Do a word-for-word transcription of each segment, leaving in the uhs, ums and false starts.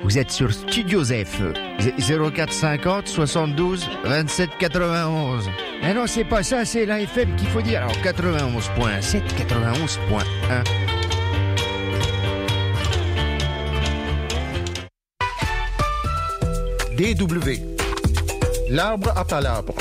Vous êtes sur Studio Zef, zéro quatre cinquante soixante-douze vingt-sept quatre-vingt-onze. Mais non, c'est pas ça, c'est la F M qu'il faut dire. Alors quatre-vingt-onze point sept, quatre-vingt-onze point un. D W, l'arbre à palabres.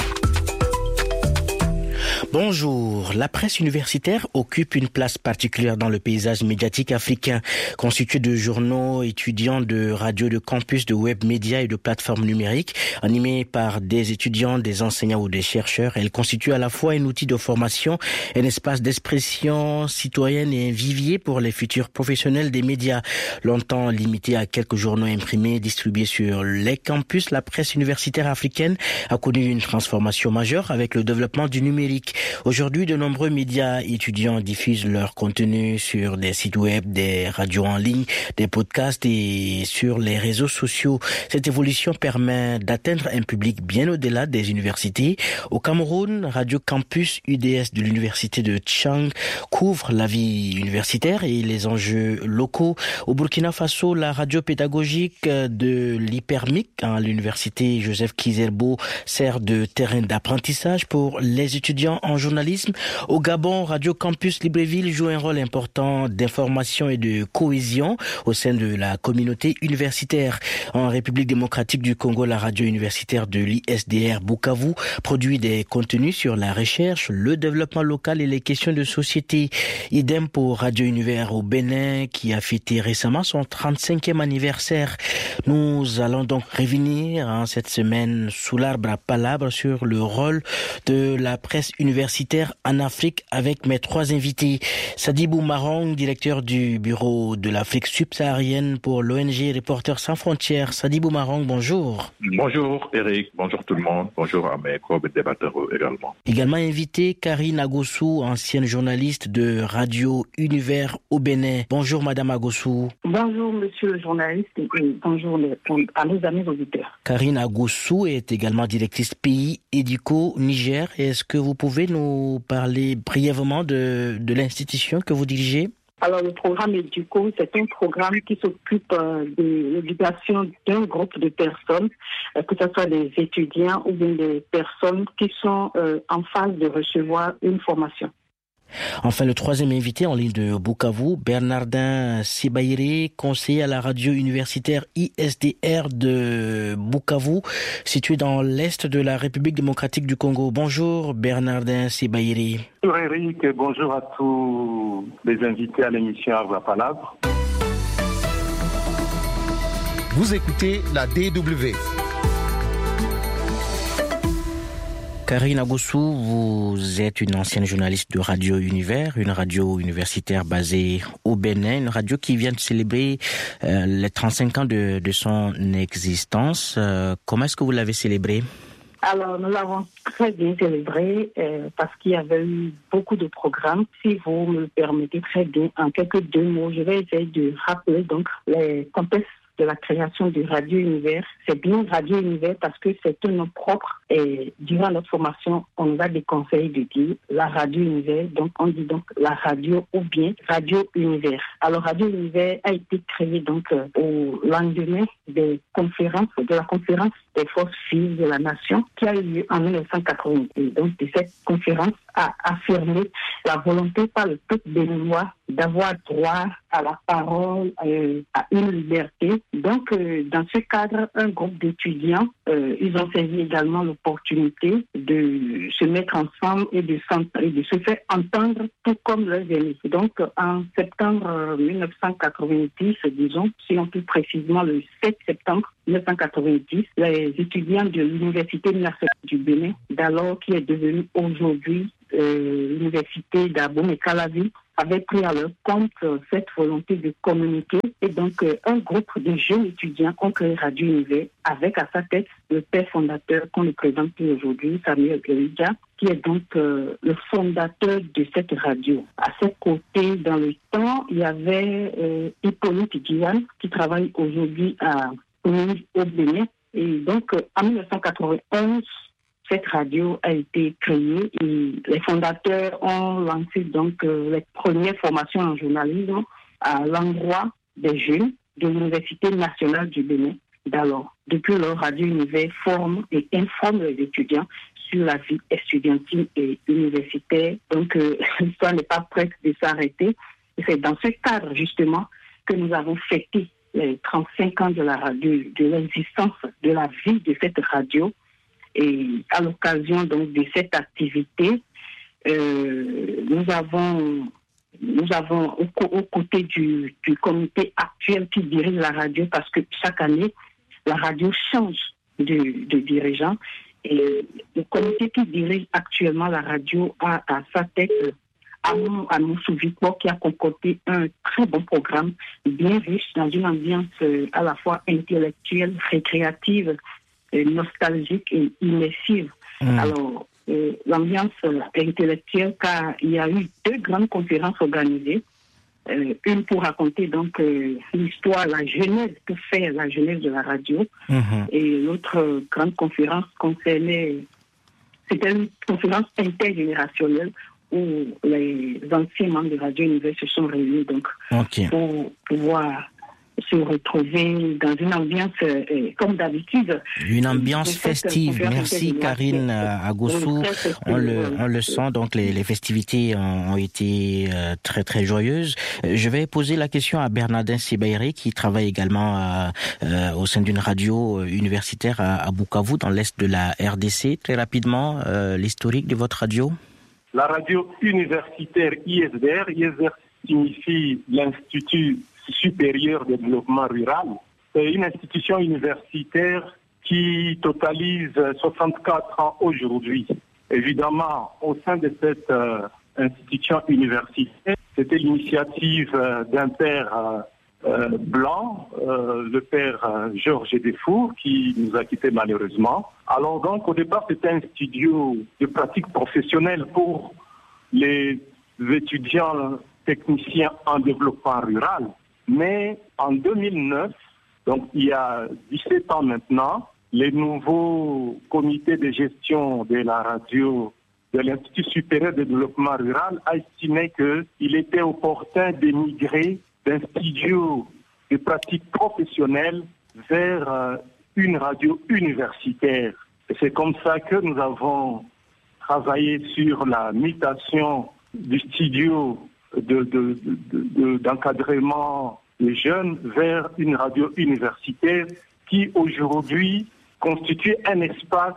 Bonjour. La presse universitaire occupe une place particulière dans le paysage médiatique africain, constitué de journaux, étudiants, de radios, de campus, de web médias et de plateformes numériques, animés par des étudiants, des enseignants ou des chercheurs. Elle constitue à la fois un outil de formation, un espace d'expression citoyenne et un vivier pour les futurs professionnels des médias. Longtemps limité à quelques journaux imprimés distribués sur les campus, la presse universitaire africaine a connu une transformation majeure avec le développement du numérique. Aujourd'hui, de nombreux médias étudiants diffusent leur contenu sur des sites web, des radios en ligne, des podcasts et sur les réseaux sociaux. Cette évolution permet d'atteindre un public bien au-delà des universités. Au Cameroun, Radio Campus U D S de l'université de Tchang couvre la vie universitaire et les enjeux locaux. Au Burkina Faso, la radio pédagogique de l'Hypermic à l'université Joseph Kizerbo sert de terrain d'apprentissage pour les étudiants en journalisme. Au Gabon, Radio Campus Libreville joue un rôle important d'information et de cohésion au sein de la communauté universitaire. En République démocratique du Congo, la radio universitaire de l'I S D R Bukavu produit des contenus sur la recherche, le développement local et les questions de société. Idem pour Radio Univers au Bénin qui a fêté récemment son trente-cinquième anniversaire. Nous allons donc revenir hein, cette semaine sous l'arbre à palabres sur le rôle de la presse universitaire en Afrique avec mes trois invités. Sadibou Marong, directeur du bureau de l'Afrique subsaharienne pour l'O N G Reporters sans frontières. Sadibou Marong, bonjour. Bonjour Eric, bonjour tout le monde, bonjour à mes co-débatteurs également. Également invité Karine Agossou, ancienne journaliste de Radio Univers au Bénin. Bonjour Madame Agossou. Bonjour Monsieur le journaliste et bonjour à nos amis auditeurs. Karine Agossou est également directrice Pays Éduco Niger. Est-ce que vous pouvez nous parler brièvement de, de l'institution que vous dirigez? Alors, le programme Éduco, c'est un programme qui s'occupe euh, de l'éducation d'un groupe de personnes, euh, que ce soit des étudiants ou bien des personnes qui sont euh, en phase de recevoir une formation. Enfin, le troisième invité en ligne de Bukavu, Bernardin Sibaïré, conseiller à la radio universitaire I S D R de Bukavu, situé dans l'est de la République démocratique du Congo. Bonjour Bernardin Sibaïré. Bonjour Eric, bonjour à tous les invités à l'émission Arbre à Palabre. Vous écoutez la D W. Karine Agossou, vous êtes une ancienne journaliste de Radio Univers, une radio universitaire basée au Bénin, une radio qui vient de célébrer euh, les trente-cinq ans de, de son existence. Euh, comment est-ce que vous l'avez célébré? Alors, nous l'avons très bien célébré euh, parce qu'il y avait eu beaucoup de programmes. Si vous me le permettez très bien, en quelques deux mots, je vais essayer de rappeler donc les contextes de la création de Radio Univers. C'est bien Radio Univers parce que c'est un nom propre et durant notre formation, on nous a déconseillé de dire la Radio Univers, donc on dit donc la radio ou bien Radio Univers. Alors Radio Univers a été créé donc euh, au lendemain des conférences, de la conférence des forces vives de la nation qui a eu lieu en dix-neuf cent quatre-vingt-deux. Donc de cette conférence a affirmé la volonté par le peuple béninois d'avoir droit à la parole, euh, à une liberté. Donc, euh, dans ce cadre, un groupe d'étudiants, euh, ils ont saisi également l'opportunité de se mettre ensemble et de, et de se faire entendre tout comme leurs aînés. Donc, en septembre dix-neuf cent quatre-vingt-dix, disons, si on peut précisément le sept septembre dix-neuf cent quatre-vingt-dix, les étudiants de l'Université nationale du Bénin, d'alors qui est devenue aujourd'hui euh, l'Université d'Abomey-Calavi, avaient pris à leur compte euh, cette volonté de communiquer. Et donc, euh, un groupe de jeunes étudiants ont créé Radio Univers avec à sa tête le père fondateur qu'on le présente aujourd'hui, Samuel Guerriga, qui est donc euh, le fondateur de cette radio. À ses côtés, dans le temps, il y avait euh, Hippolyte Guillaume, qui travaille aujourd'hui à au Bénin. Et donc, euh, en dix-neuf cent quatre-vingt-onze, cette radio a été créée et les fondateurs ont lancé donc euh, les premières formations en journalisme à l'endroit des jeunes de l'Université nationale du Bénin. Alors, depuis lors, Radio Univers forme et informe les étudiants sur la vie estudiantine et universitaire. Donc, euh, l'histoire n'est pas prête de s'arrêter. Et c'est dans ce cadre, justement, que nous avons fêté les trente-cinq ans de la radio, de l'existence, de la vie de cette radio. Et à l'occasion donc de cette activité, euh, nous avons, nous avons aux, aux côtés du, du comité actuel qui dirige la radio, parce que chaque année, la radio change de, de dirigeant. Et le comité qui dirige actuellement la radio a à sa tête Amon Amoussou Victor, qui a concocté un très bon programme, bien riche, dans une ambiance euh, à la fois intellectuelle, récréative, euh, nostalgique et immersive. Mmh. Alors, euh, l'ambiance euh, intellectuelle, car il y a eu deux grandes conférences organisées. Euh, une pour raconter donc euh, l'histoire, la genèse, que fait la genèse de la radio. Mmh. Et l'autre euh, grande conférence concernait, c'était une conférence intergénérationnelle où les anciens membres de Radio Univers se sont réunis donc, okay. pour pouvoir se retrouver dans une ambiance, euh, comme d'habitude. Une ambiance festive. Merci Karine Agossou. On le, on le sent, donc les, les festivités ont, ont été euh, très très joyeuses. Je vais poser la question à Bernardin Sibaïri, qui travaille également à, euh, au sein d'une radio universitaire à, à Bukavu, dans l'est de la R D C. Très rapidement, euh, l'historique de votre radio. La radio universitaire I S D R, I S D R signifie l'Institut supérieur de développement rural. C'est une institution universitaire qui totalise soixante-quatre ans aujourd'hui. Évidemment, au sein de cette euh, institution universitaire, c'était l'initiative euh, d'un père euh, euh, blanc, euh, le père euh, Georges Desfours, qui nous a quittés malheureusement. Alors donc, au départ, c'était un studio de pratique professionnelle pour les étudiants techniciens en développement rural. Mais en deux mille neuf, donc il y a dix-sept ans maintenant, les nouveaux comités de gestion de la radio de l'Institut supérieur de développement rural a estimé qu'il était opportun d'émigrer d'un studio de pratique professionnelle vers euh, une radio universitaire. Et c'est comme ça que nous avons travaillé sur la mutation du studio de, de, de, de, d'encadrement des jeunes vers une radio universitaire qui aujourd'hui constitue un espace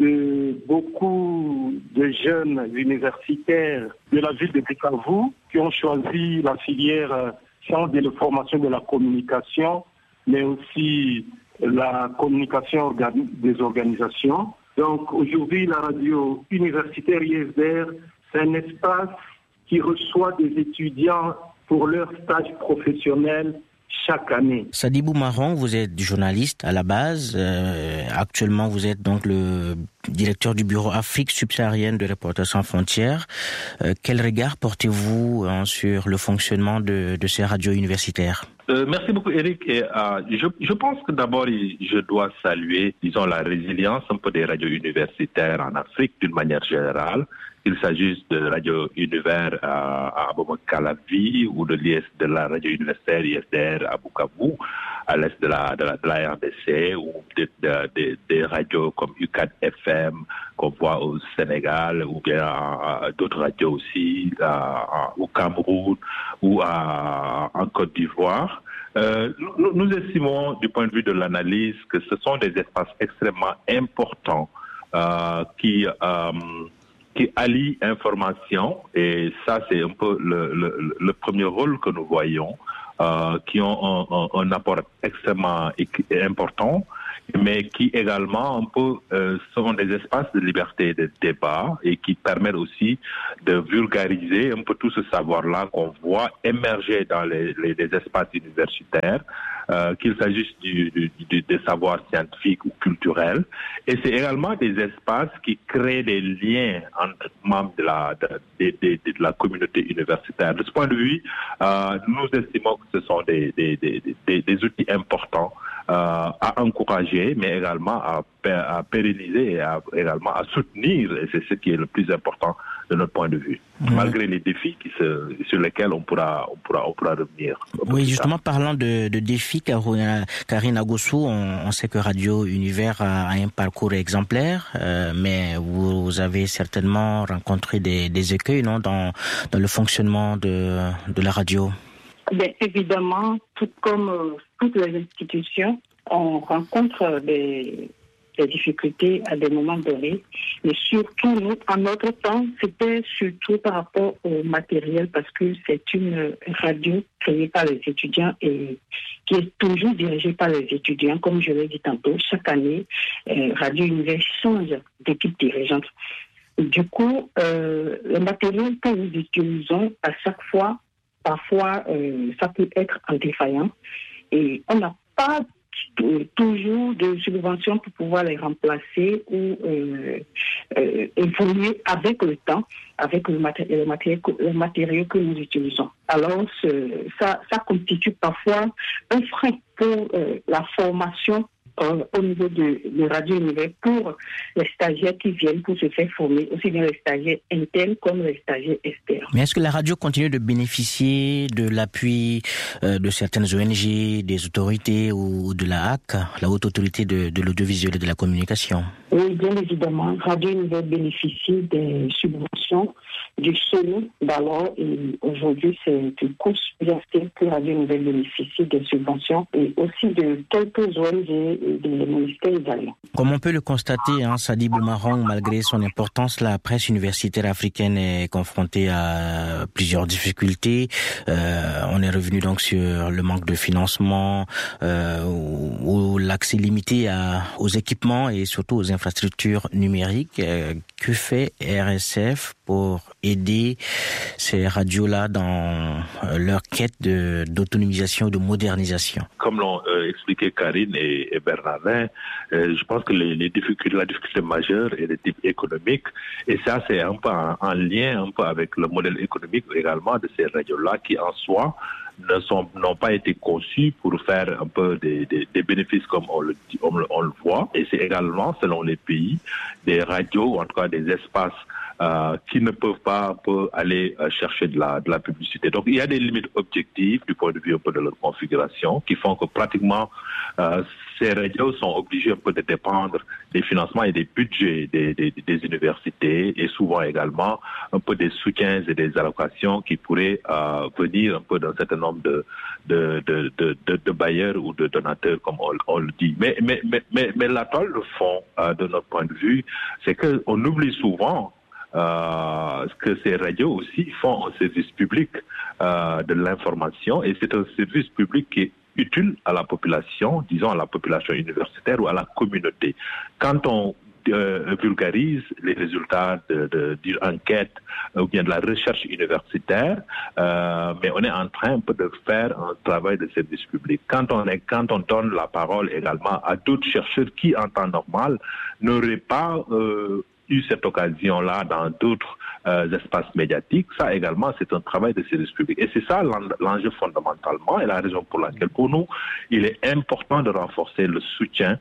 de beaucoup de jeunes universitaires de la ville de Bukavu qui ont choisi la filière sciences de la formation de la communication, mais aussi la communication organ- des organisations. Donc aujourd'hui, la radio universitaire I S D R, c'est un espace qui reçoit des étudiants pour leur stage professionnel chaque année. Sadibou Marron, vous êtes journaliste à la base. Euh, actuellement, vous êtes donc le directeur du bureau Afrique subsaharienne de Reporters sans frontières. Euh, quel regard portez-vous hein, sur le fonctionnement de, de ces radios universitaires ? Euh, merci beaucoup Eric. Et, euh, je, je pense que d'abord je dois saluer, disons, la résilience un peu des radios universitaires en Afrique d'une manière générale. Qu'il s'agisse de Radio Univers à, à Bomo-Calavi ou de l'I S de la radio universitaire I S D R à Bukavu, à l'est de la, de la, de la R D C, ou des de, de, de radios comme U quatre F M qu'on voit au Sénégal, ou bien à, à d'autres radios aussi à, à, au Cameroun ou à, en Côte d'Ivoire. Euh, nous, nous estimons, du point de vue de l'analyse, que ce sont des espaces extrêmement importants euh, qui... Euh, qui allie information, et ça c'est un peu le, le, le premier rôle que nous voyons, euh, qui ont un, un, un apport extrêmement important, mais qui également un peu euh, sont des espaces de liberté et de débat et qui permettent aussi de vulgariser un peu tout ce savoir-là qu'on voit émerger dans les, les, les espaces universitaires, euh, qu'il s'agisse du, du, du, des savoirs scientifiques ou culturels. Et c'est également des espaces qui créent des liens entre membres de la, de, de, de, de la communauté universitaire. De ce point de vue, euh, nous estimons que ce sont des, des, des, des, des outils importants Euh, à encourager, mais également à à pérenniser et à, également à soutenir, et c'est ce qui est le plus important de notre point de vue, mmh. malgré les défis qui se, sur lesquels on pourra, on pourra, on pourra revenir. Oui, justement, parlant de, de défis, Karine Agossou, on, on sait que Radio Univers a un parcours exemplaire, euh, mais vous, vous avez certainement rencontré des, des écueils, non, dans, dans le fonctionnement de, de la radio. Bien, évidemment, tout comme euh, toutes les institutions, on rencontre des, des difficultés à des moments donnés. Mais surtout, nous, en notre temps, c'était surtout par rapport au matériel, parce que c'est une radio créée par les étudiants et qui est toujours dirigée par les étudiants. Comme je l'ai dit tantôt, chaque année, euh, Radio Univers change d'équipe dirigeante. Du coup, euh, le matériel que nous utilisons à chaque fois, parfois, euh, ça peut être en défaillant. Et on n'a pas t- toujours de subventions pour pouvoir les remplacer ou euh, euh, évoluer avec le temps, avec le, maté- le, maté- le matériau que nous utilisons. Alors, ce, ça, ça constitue parfois un frein pour euh, la formation Euh, au niveau de, de Radio Univers pour les stagiaires qui viennent pour se faire former, aussi bien les stagiaires internes comme les stagiaires externes. Mais est-ce que la radio continue de bénéficier de l'appui euh, de certaines O N G, des autorités ou de la H A C, la Haute Autorité de, de l'Audiovisuel et de la Communication? Oui, bien évidemment. Radio Univers bénéficie des subventions du S O N U d'alors et aujourd'hui c'est une course bien que Radio Univers bénéficie des subventions et aussi de quelques O N G et des ministères également. Comme on peut le constater, hein, Sadi Boumarong, malgré son importance, la presse universitaire africaine est confrontée à plusieurs difficultés. Euh, on est revenu donc sur le manque de financement, euh, ou, ou l'accès limité à, aux équipements et surtout aux infrastructures numériques. Euh, que fait R S F pour aider ces radios-là dans leur quête de, d'autonomisation et de modernisation? Comme l'ont euh, expliqué Karine et, et Bernardin, euh, je pense que les, les difficultés, la difficulté majeure est de type économique, et ça c'est un peu en, en lien un peu avec le modèle économique également de ces radios-là qui en soi ne sont, n'ont pas été conçus pour faire un peu des, des, des bénéfices comme on le, on, on le voit. Et c'est également, selon les pays, des radios, ou en tout cas des espaces euh, qui ne peuvent pas peut aller euh, chercher de la, de la publicité. Donc il y a des limites objectives du point de vue un peu de leur configuration qui font que pratiquement euh, ces radios sont obligées un peu de dépendre des financements et des budgets des, des, des universités et souvent également un peu des soutiens et des allocations qui pourraient euh, venir un peu d'un certain nombre de, de, de, de, de, de bailleurs ou de donateurs, comme on, on le dit. Mais, mais, mais, mais, mais la toile de fond euh, de notre point de vue, c'est qu'on oublie souvent Euh, que ces radios aussi font un service public euh, de l'information, et c'est un service public qui est utile à la population, disons à la population universitaire ou à la communauté. Quand on euh, vulgarise les résultats de, de, d'une enquête ou bien de la recherche universitaire, euh, mais on est en train un peu de faire un travail de service public. Quand on est, quand on donne la parole également à d'autres chercheurs qui, en temps normal, n'auraient pas euh, eu cette occasion-là dans d'autres euh, espaces médiatiques, ça également c'est un travail de service public. Et c'est ça l'enjeu fondamentalement, et la raison pour laquelle pour nous il est important de renforcer le soutien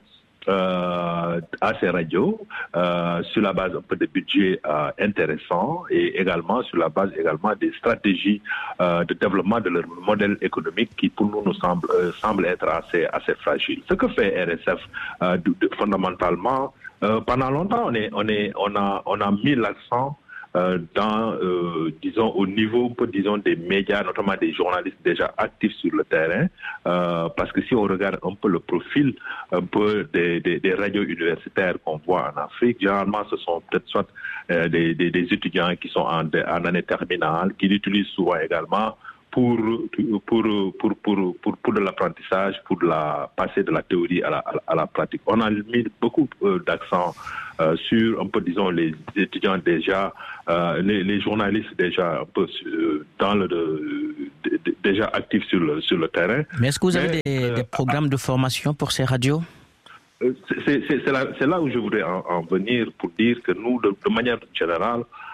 euh, à ces radios euh, sur la base un peu de budgets euh, intéressants et également sur la base également des stratégies euh, de développement de leur modèle économique qui pour nous nous semble euh, semble être assez assez fragile. Ce que fait R S F euh, de, de, fondamentalement Euh, pendant longtemps, on, est, on, est, on, a, on a mis l'accent euh, dans, euh, disons, au niveau, disons, des médias, notamment des journalistes déjà actifs sur le terrain, euh, parce que si on regarde un peu le profil un peu des, des, des radios universitaires qu'on voit en Afrique, généralement, ce sont peut-être soit euh, des, des, des étudiants qui sont en, en année terminale, qui l'utilisent souvent également pour pour pour pour pour pour de l'apprentissage, pour de la passer de la théorie à la à la pratique. On a mis beaucoup d'accent euh, sur un peu, disons, les étudiants déjà, euh, les, les journalistes déjà un peu euh, dans le de, de, de, déjà actifs sur le sur le terrain. Mais est-ce que vous avez Mais, des, euh, des programmes de formation pour ces radios? C'est, c'est, c'est, là, c'est là où je voudrais en, en venir pour dire que nous, de, de manière générale,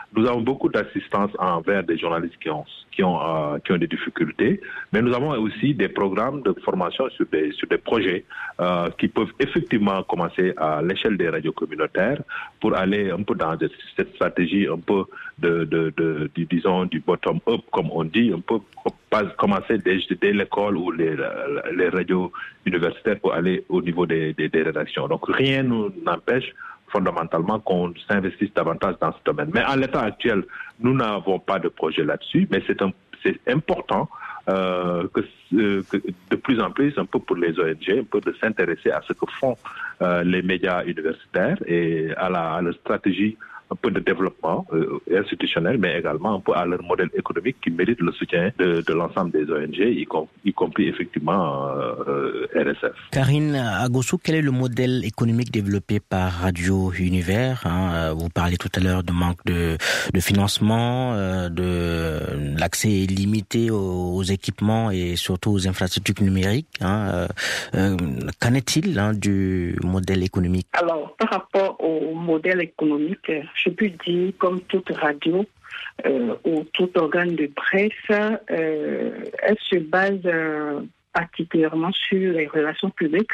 Nous avons beaucoup d'assistance envers des journalistes qui ont, qui ont, euh, qui ont des difficultés, mais nous avons aussi des programmes de formation sur des, sur des projets euh, qui peuvent effectivement commencer à l'échelle des radios communautaires pour aller un peu dans cette stratégie un peu de, de, de, de disons, du bottom-up, comme on dit, un peu pas commencer dès, dès l'école ou les, les radios universitaires pour aller au niveau des, des, des rédactions. Donc rien ne nous empêche fondamentalement qu'on s'investisse davantage dans ce domaine. Mais à l'état actuel, nous n'avons pas de projet là-dessus, mais c'est, un, c'est important euh, que, euh, que de plus en plus, un peu pour les O N G, un peu de s'intéresser à ce que font euh, les médias universitaires et à la, à la stratégie un peu de développement euh, institutionnel, mais également un peu à leur modèle économique qui mérite le soutien de, de l'ensemble des O N G, y, com- y compris effectivement euh, R S F. Karine Agossou, quel est le modèle économique développé par Radio Univers, hein? Vous parlez tout à l'heure de manque de, de financement, euh, de l'accès limité aux, aux équipements et surtout aux infrastructures numériques. Hein? Euh, qu'en est-il hein, du modèle économique? Alors, par rapport au modèle économique, je peux dire, comme toute radio euh, ou tout organe de presse, euh, elle se base euh, particulièrement sur les relations publiques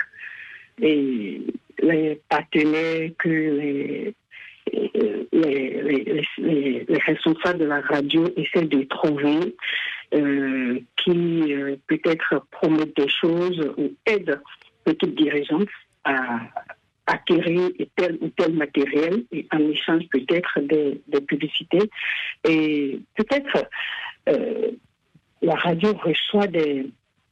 et les partenaires que les, les, les, les, les responsables de la radio essaient de trouver, euh, qui euh, peut-être promettent des choses ou aident l'équipe dirigeante à acquérir tel ou tel matériel et en échange peut-être des, des publicités. Et peut-être euh, la radio reçoit des,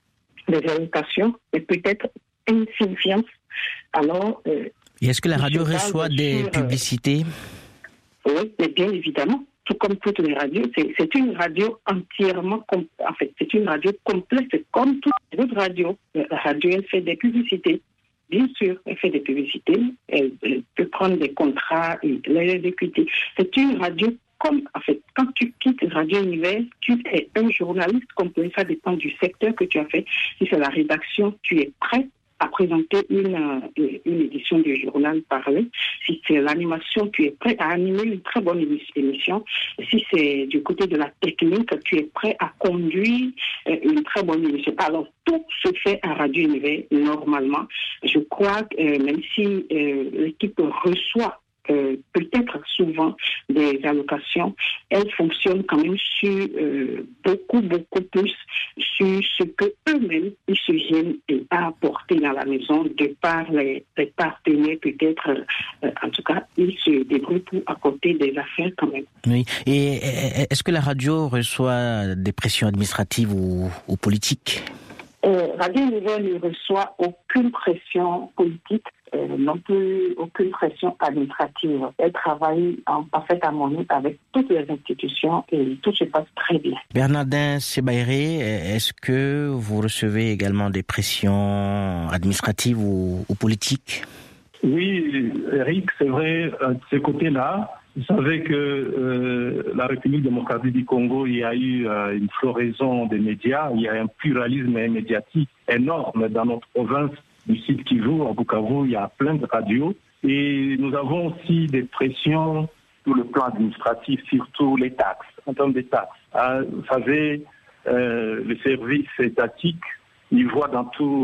des allocations et peut-être insignifiantes. Alors, euh, et est-ce que la radio reçoit des sur, publicités? euh, Oui, mais bien évidemment. Tout comme toutes les radios, c'est, c'est une radio entièrement, com- en fait, c'est une radio complète, comme toutes les autres radios. La radio, elle fait des publicités. Bien sûr, elle fait des publicités, elle, elle peut prendre des contrats et les exécuter. C'est une radio comme, en fait, quand tu quittes Radio Univers, tu es un journaliste complet, ça dépend du secteur que tu as fait. Si c'est la rédaction, tu es prêt à présenter une, une édition du journal parlé. Si c'est l'animation, tu es prêt à animer une très bonne émission. Si c'est du côté de la technique, tu es prêt à conduire une très bonne émission. Alors, tout se fait à Radio Univers normalement. Je crois que euh, même si euh, l'équipe reçoit Euh, peut-être souvent des allocations, elles fonctionnent quand même sur euh, beaucoup, beaucoup plus sur ce que eux-mêmes ils se gênent à apporter dans la maison de par les, les partenaires peut-être, euh, en tout cas, ils se débrouillent pour apporter des affaires quand même. Oui. Et est-ce que la radio reçoit des pressions administratives ou, ou politiques? Euh, Radio Univers ne reçoit aucune pression politique, euh, non plus aucune pression administrative. Elle travaille en parfaite harmonie avec toutes les institutions et tout se passe très bien. Bernardin Sebaéré, est-ce que vous recevez également des pressions administratives ou, ou politiques? Oui, Eric, c'est vrai, de ce côté-là. Vous savez que euh, la République démocratique du Congo, il y a eu euh, une floraison des médias, il y a un pluralisme médiatique énorme dans notre province du Sud Kivu, à Bukavu, il y a plein de radios. Et nous avons aussi des pressions sur le plan administratif, surtout les taxes, en termes de taxes. Ah, vous savez, euh, les services étatiques, ils voient dans tout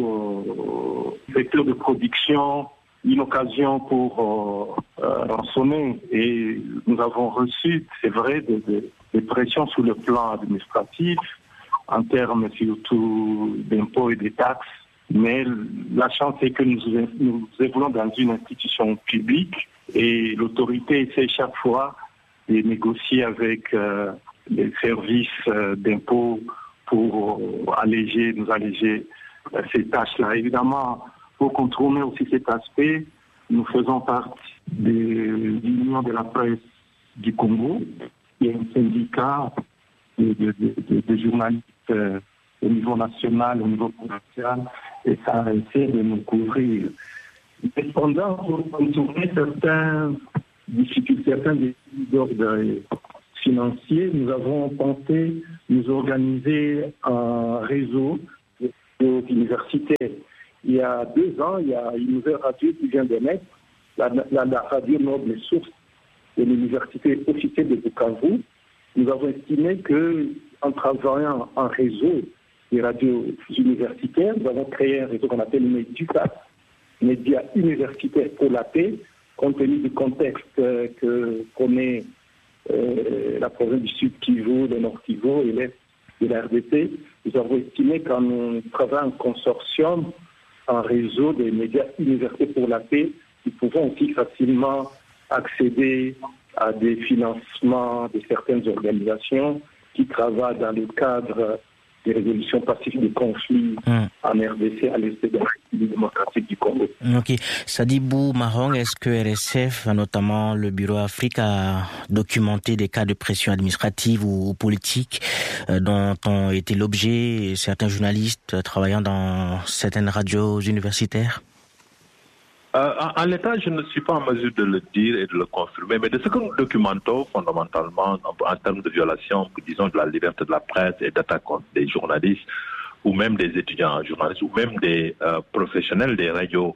euh, secteur de production une occasion pour euh, euh, rançonner. Et nous avons reçu, c'est vrai, des, des, des pressions sur le plan administratif, en termes surtout d'impôts et des taxes. Mais la chance est que nous, nous évoluons dans une institution publique et l'autorité essaie chaque fois de négocier avec euh, les services euh, d'impôts pour euh, alléger, nous alléger euh, ces tâches-là. Évidemment, pour contrôler aussi cet aspect, nous faisons partie de l'Union de la presse du Congo, qui est un syndicat de, de, de, de journalistes euh, au niveau national, au niveau provincial, et ça essaie de nous couvrir. Cependant, pour contourner certaines difficultés, certains défis d'ordre financier, nous avons pensé nous organiser un réseau universitaire. Il y a deux ans, il y a une nouvelle radio qui vient de naître, la, la, la radio Noble Source, de l'université officielle de Bukavu, nous avons estimé qu'en travaillant en réseau des radios universitaires, nous avons créé un réseau qu'on appelle MEDUCAS, Médias universitaires pour la paix, compte tenu du contexte euh, que connaît euh, la province du Sud Kivu, le Nord Kivu et l'Est de la R D C. Nous avons estimé qu'en travaillant en consortium, en réseau des médias universitaires pour la paix, nous pouvons aussi facilement accéder à des financements de certaines organisations qui travaillent dans le cadre des résolutions pacifiques des conflits mmh. en R D C, à l'est de la République démocratique du Congo. Ok. Sadibou Marong, est-ce que R S F, notamment le Bureau Afrique, a documenté des cas de pression administrative ou politique euh, dont ont été l'objet certains journalistes travaillant dans certaines radios universitaires? Euh, en, en l'état, je ne suis pas en mesure de le dire et de le confirmer, mais de ce que nous documentons fondamentalement en, en termes de violation, disons, de la liberté de la presse et d'attaque contre des journalistes, ou même des étudiants en journalisme, ou même des euh, professionnels des radios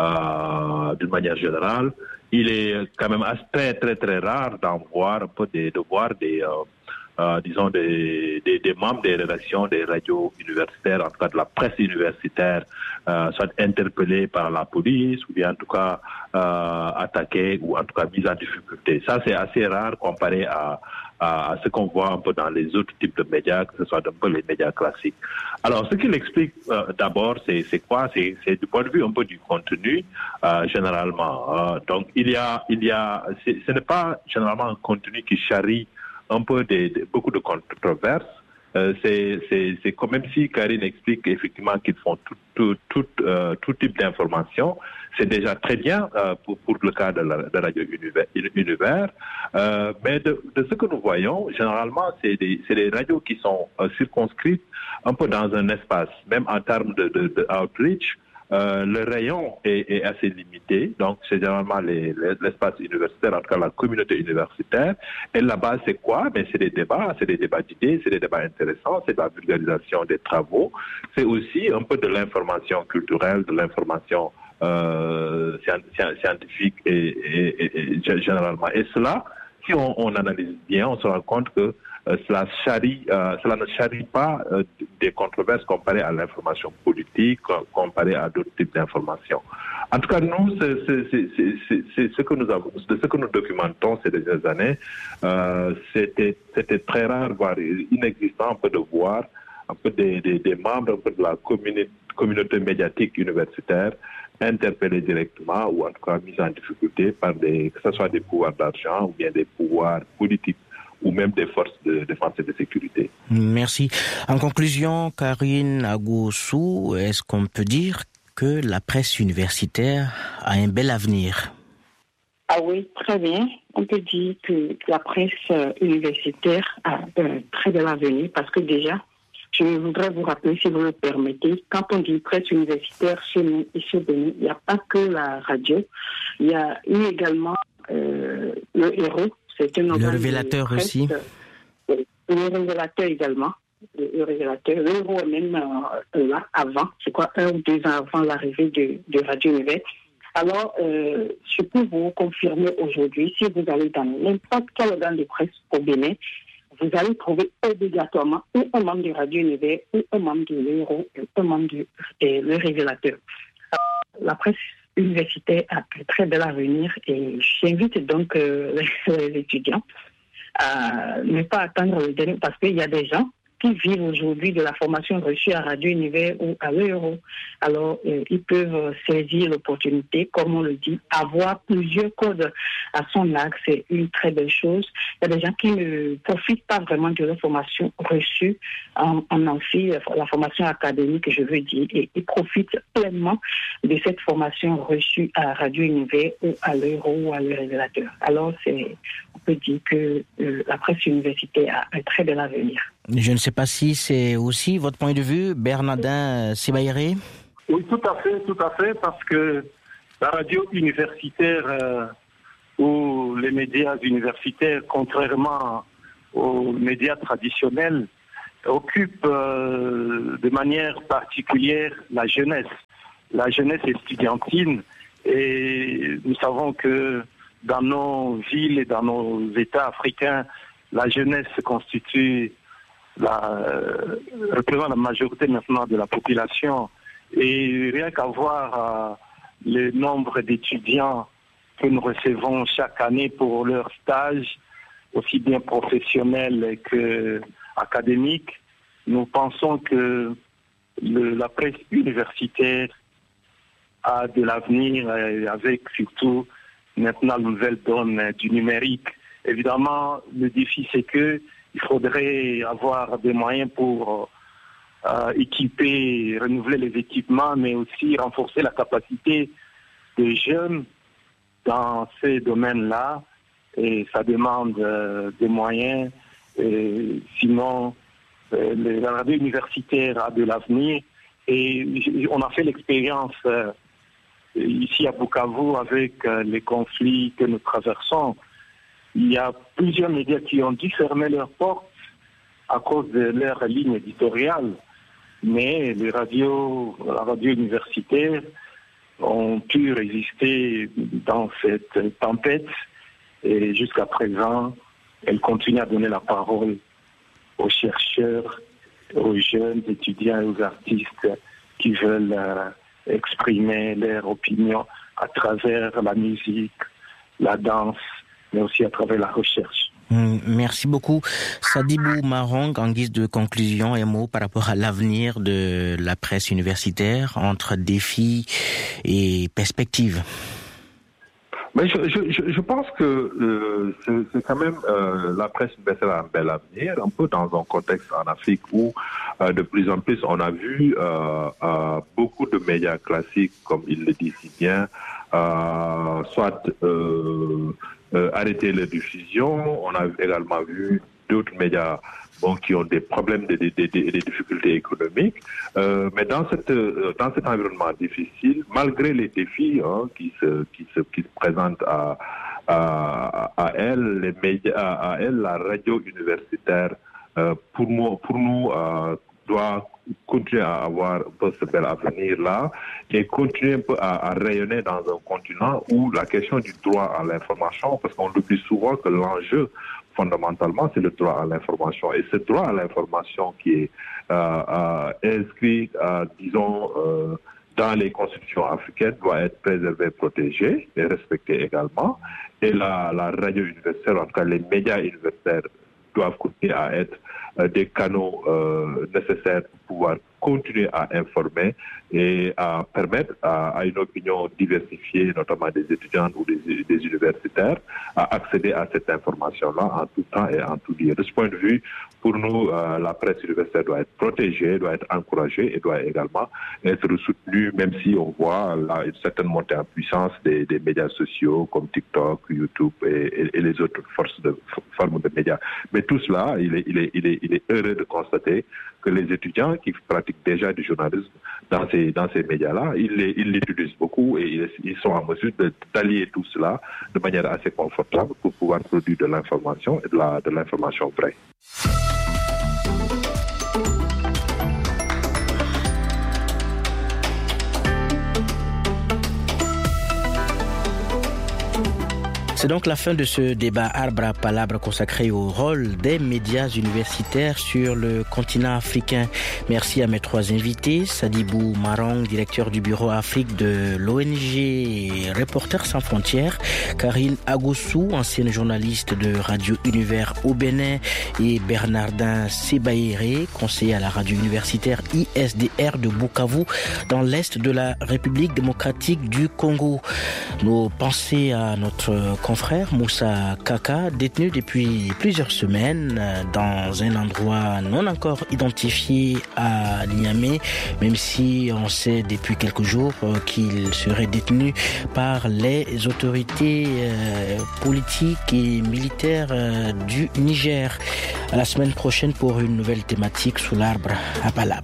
euh, d'une manière générale, il est quand même très très très rare d'en voir un peu des, de voir des euh, Euh, disons, des, des, des membres des rédactions des radios universitaires, en tout cas de la presse universitaire, euh, soit interpellés par la police ou bien en tout cas euh, attaqués ou en tout cas mis en difficulté. Ça, c'est assez rare comparé à, à, à ce qu'on voit un peu dans les autres types de médias, que ce soit un peu les médias classiques. Alors, ce qu'il explique euh, d'abord, c'est, c'est quoi? C'est, c'est du point de vue un peu du contenu, euh, généralement. Euh, donc, il y a, il y a, c'est, ce n'est pas généralement un contenu qui charrie un peu de, de, beaucoup de controverses. Euh, c'est, c'est, c'est comme même si Karine explique effectivement qu'ils font tout, tout, tout, euh, tout type d'informations. C'est déjà très bien euh, pour, pour le cas de la de Radio Univers. univers. Euh, mais de, de ce que nous voyons, généralement, c'est des, c'est des radios qui sont euh, circonscrites un peu dans un espace, même en termes de, de, de outreach. Euh, le rayon est, est assez limité, donc c'est généralement les, les, l'espace universitaire, en tout cas la communauté universitaire. Et là-bas, c'est quoi? Mais c'est des débats, c'est des débats d'idées, c'est des débats intéressants, c'est de la vulgarisation des travaux, c'est aussi un peu de l'information culturelle, de l'information euh, scientifique et, et, et, et généralement. Et cela, si on, on analyse bien, on se rend compte que Euh, cela, charrie, euh, cela ne charrie pas euh, des controverses comparées à l'information politique, comparées à d'autres types d'informations. En tout cas, nous, c'est, c'est, c'est, c'est, c'est ce que nous avons, de ce que nous documentons ces dernières années, euh, c'était, c'était très rare, voire inexistant, un peu de voir un peu des, des, des membres un peu de la communi- communauté médiatique universitaire interpellés directement ou en tout cas mis en difficulté par des, que ce soit des pouvoirs d'argent ou bien des pouvoirs politiques, ou même des forces de défense et de sécurité. Merci. En conclusion, Karine Agoussou, est-ce qu'on peut dire que la presse universitaire a un bel avenir? Ah oui, très bien. On peut dire que la presse universitaire a un très bel avenir parce que déjà, je voudrais vous rappeler, si vous le permettez, quand on dit presse universitaire chez nous et chez Bénin, il n'y a pas que la radio, il y a eu également euh, le héros. C'est un le révélateur aussi. Euh, le révélateur également. Le, le révélateur. Le héros est même euh, là avant, c'est quoi, un ou deux ans avant l'arrivée de, de Radio Univers. Alors, euh, je peux vous confirmer aujourd'hui, si vous allez dans n'importe quel organe de presse au Bénin, vous allez trouver obligatoirement ou un membre de Radio Univers, ou un membre de l'héros, ou un membre de euh, le révélateur. Alors, la presse universitaire a un très bel avenir et j'invite donc euh, les, les étudiants à ne pas attendre le dernier parce qu'il y a des gens qui vivent aujourd'hui de la formation reçue à Radio Univers ou à l'Euro. Alors, euh, ils peuvent saisir l'opportunité, comme on le dit, avoir plusieurs codes à son axe, c'est une très belle chose. Il y a des gens qui ne profitent pas vraiment de leur formation reçue en, en amphi, la formation académique, je veux dire, et ils profitent pleinement de cette formation reçue à Radio Univers ou à l'Euro ou à le Révélateur. Alors, c'est, on peut dire que euh, la presse universitaire a un très bel avenir. Je ne sais pas si c'est aussi votre point de vue, Bernardin Sibayere. Oui, tout à fait, tout à fait, parce que la radio universitaire euh, ou les médias universitaires, contrairement aux médias traditionnels, occupent euh, de manière particulière la jeunesse, la jeunesse estudiantine. Et nous savons que dans nos villes et dans nos États africains, la jeunesse constitue la, euh, représente la majorité maintenant de la population. Et rien qu'à voir euh, le nombre d'étudiants que nous recevons chaque année pour leur stage, aussi bien professionnel qu'académique, nous pensons que le, la presse universitaire a de l'avenir, avec surtout maintenant la nouvelle donne du numérique. Évidemment, le défi, c'est que il faudrait avoir des moyens pour euh, équiper, renouveler les équipements, mais aussi renforcer la capacité des jeunes dans ces domaines-là. Et ça demande euh, des moyens. Et sinon, euh, la radio universitaire a de l'avenir. Et on a fait l'expérience euh, ici à Bukavu avec euh, les conflits que nous traversons. Il y a plusieurs médias qui ont dû fermer leurs portes à cause de leur ligne éditoriale. Mais les radios, la radio universitaire ont pu résister dans cette tempête. Et jusqu'à présent, elles continuent à donner la parole aux chercheurs, aux jeunes étudiants et aux artistes qui veulent euh, exprimer leur opinion à travers la musique, la danse, mais aussi à travers la recherche. Merci beaucoup. Sadibou Marong, en guise de conclusion, un mot par rapport à l'avenir de la presse universitaire entre défis et perspectives. Mais je, je, je pense que euh, c'est, c'est quand même euh, la presse universitaire a un bel avenir, un peu dans un contexte en Afrique où euh, de plus en plus on a vu euh, euh, beaucoup de médias classiques, comme il le dit si bien, euh, soit euh, euh, arrêter leur diffusion. On a également vu d'autres médias bon, qui ont des problèmes, des, des, des, des difficultés économiques. Euh, mais dans, cette, dans cet environnement difficile, malgré les défis hein, qui, se, qui, se, qui se présentent à, à, à elle, les médias, à, à elle, la radio universitaire, euh, pour, moi, pour nous, euh, doit continuer à avoir un peu ce bel avenir-là et continuer un peu à, à rayonner dans un continent où la question du droit à l'information, parce qu'on oublie souvent que l'enjeu fondamentalement, c'est le droit à l'information. Et ce droit à l'information qui est euh, euh, inscrit, euh, disons, euh, dans les constitutions africaines doit être préservé, protégé et respecté également. Et la, la radio universitaire, en tout cas les médias universitaires, doivent continuer à être euh, des canaux euh, nécessaires pour pouvoir continuer à informer et à permettre à, à une opinion diversifiée, notamment des étudiants ou des, des universitaires, à accéder à cette information-là en tout temps et en tout lieu. De ce point de vue, pour nous, euh, la presse universitaire doit être protégée, doit être encouragée et doit également être soutenue, même si on voit là une certaine montée en puissance des, des médias sociaux comme TikTok, YouTube et, et, et les autres forces de, formes de médias. Mais tout cela, il est, il est, il est, il est heureux de constater que les étudiants qui pratiquent déjà du journalisme dans ces, dans ces médias-là, ils, les, ils l'utilisent beaucoup et ils, ils sont en mesure de, d'allier tout cela de manière assez confortable pour pouvoir produire de l'information et de, la, de l'information vraie. C'est donc la fin de ce débat Arbre à Palabre consacré au rôle des médias universitaires sur le continent africain. Merci à mes trois invités, Sadibou Marong, directeur du bureau Afrique de l'O N G Reporters sans frontières, Karine Agoussou, ancienne journaliste de Radio Univers au Bénin, et Bernardin Sebaéré, conseiller à la radio universitaire I S D R de Bukavu, dans l'est de la République démocratique du Congo. Nos pensées à notre confrère Moussa Kaka, détenu depuis plusieurs semaines dans un endroit non encore identifié à Niamey, même si on sait depuis quelques jours qu'il serait détenu par les autorités politiques et militaires du Niger. À la semaine prochaine pour une nouvelle thématique sous l'arbre à Palabre.